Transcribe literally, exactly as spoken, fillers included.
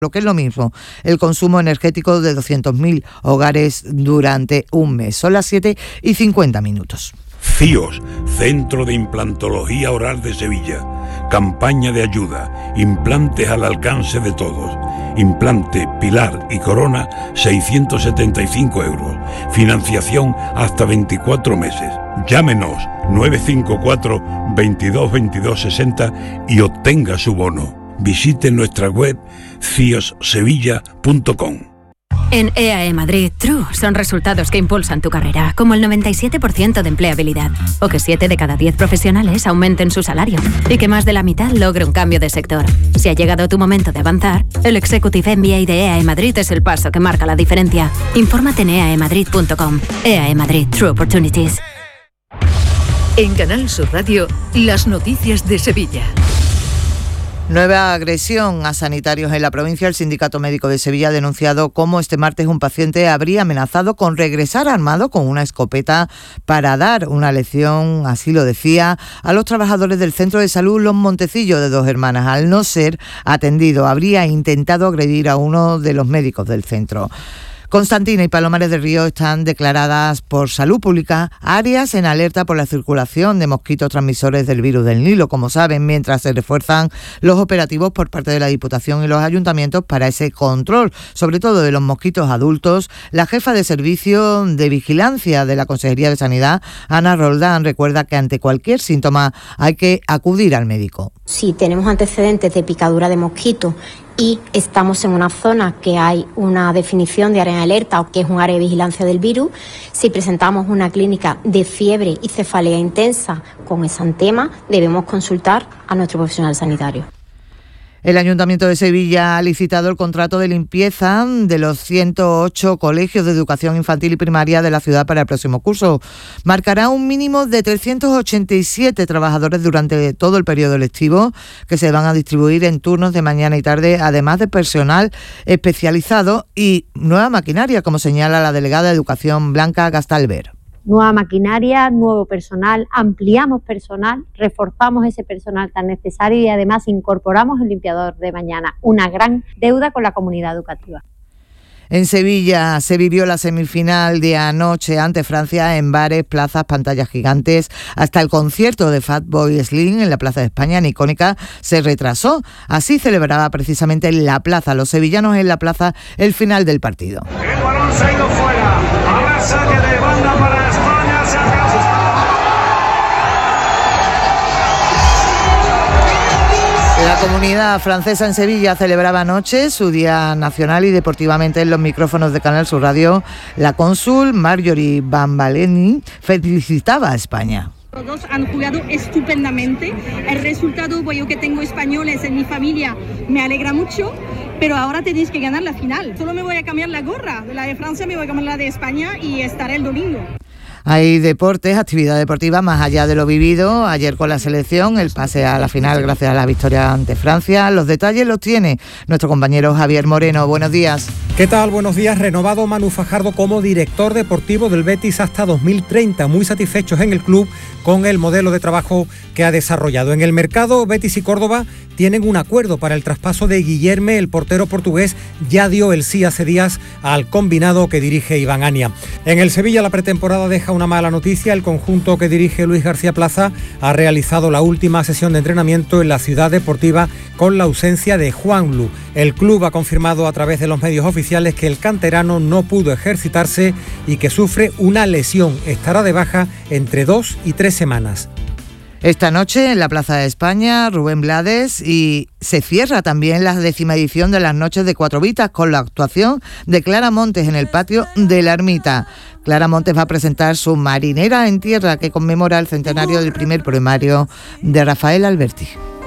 lo que es lo mismo, el consumo energético de doscientos mil hogares durante un mes. Son las siete y cincuenta minutos. CIOS, Centro de Implantología Oral de Sevilla. Campaña de ayuda. Implantes al alcance de todos. Implante, pilar y corona, seiscientos setenta y cinco euros. Financiación hasta veinticuatro meses. Llámenos nueve cinco cuatro, veintidós, veintidós, sesenta y obtenga su bono. Visite nuestra web cios sevilla punto com. En E A E Madrid, True son resultados que impulsan tu carrera, como el noventa y siete por ciento de empleabilidad, o que siete de cada diez profesionales aumenten su salario, y que más de la mitad logre un cambio de sector. Si ha llegado tu momento de avanzar, el Executive M B A de E A E Madrid es el paso que marca la diferencia. Infórmate en e a e madrid punto com. E A E Madrid, True Opportunities. En Canal Sur Radio, las noticias de Sevilla. Nueva agresión a sanitarios en la provincia. El Sindicato Médico de Sevilla ha denunciado cómo este martes un paciente habría amenazado con regresar armado con una escopeta para dar una lección, así lo decía, a los trabajadores del Centro de Salud Los Montecillos de Dos Hermanas. Al no ser atendido, habría intentado agredir a uno de los médicos del centro. Constantina y Palomares del Río están declaradas por Salud Pública áreas en alerta por la circulación de mosquitos transmisores del virus del Nilo, como saben, mientras se refuerzan los operativos por parte de la Diputación y los ayuntamientos para ese control, sobre todo de los mosquitos adultos. La jefa de Servicio de Vigilancia de la Consejería de Sanidad, Ana Roldán, recuerda que ante cualquier síntoma hay que acudir al médico. Si tenemos antecedentes de picadura de mosquitos y estamos en una zona que hay una definición de área de alerta o que es un área de vigilancia del virus, si presentamos una clínica de fiebre y cefalea intensa con exantema, debemos consultar a nuestro profesional sanitario. El Ayuntamiento de Sevilla ha licitado el contrato de limpieza de los ciento ocho colegios de educación infantil y primaria de la ciudad para el próximo curso. Marcará un mínimo de trescientos ochenta y siete trabajadores durante todo el periodo lectivo, que se van a distribuir en turnos de mañana y tarde, además de personal especializado y nueva maquinaria, como señala la delegada de Educación, Blanca Gastalver. Nueva maquinaria, nuevo personal, ampliamos personal, reforzamos ese personal tan necesario y además incorporamos el limpiador de mañana, una gran deuda con la comunidad educativa. En Sevilla se vivió la semifinal de anoche ante Francia en bares, plazas, pantallas gigantes. Hasta el concierto de Fatboy Slim en la Plaza de España, en Icónica, se retrasó. Así celebraba precisamente en la plaza, los sevillanos en la plaza, el final del partido. El balón se ha ido fuera. Ahora saque de banda para España. Se acabó. La comunidad francesa en Sevilla celebraba anoche su Día Nacional y deportivamente en los micrófonos de Canal Sur Radio, la cónsul Marjorie Bambaleni felicitaba a España. Los dos han jugado estupendamente. El resultado, pues yo que tengo españoles en mi familia, me alegra mucho, pero ahora tenéis que ganar la final. Solo me voy a cambiar la gorra de la de Francia, me voy a cambiar la de España y estaré el domingo. Hay deportes, actividad deportiva más allá de lo vivido. Ayer con la selección, el pase a la final gracias a la victoria ante Francia. Los detalles los tiene nuestro compañero Javier Moreno. Buenos días. ¿Qué tal? Buenos días. Renovado Manu Fajardo como director deportivo del Betis hasta dos mil treinta. Muy satisfechos en el club con el modelo de trabajo que ha desarrollado. En el mercado, Betis y Córdoba tienen un acuerdo para el traspaso de Guillerme. El portero portugués ya dio el sí hace días al combinado que dirige Iván Ania. En el Sevilla, la pretemporada deja una mala noticia. El conjunto que dirige Luis García Plaza ha realizado la última sesión de entrenamiento en la ciudad deportiva con la ausencia de Juanlu. El club ha confirmado a través de los medios oficiales que el canterano no pudo ejercitarse y que sufre una lesión. Estará de baja entre dos y tres semanas. Esta noche en la Plaza de España, Rubén Blades, y se cierra también la décima edición de las Noches de Cuatro Vitas con la actuación de Clara Montes en el patio de la Ermita. Clara Montes va a presentar su Marinera en Tierra, que conmemora el centenario del primer poemario de Rafael Alberti.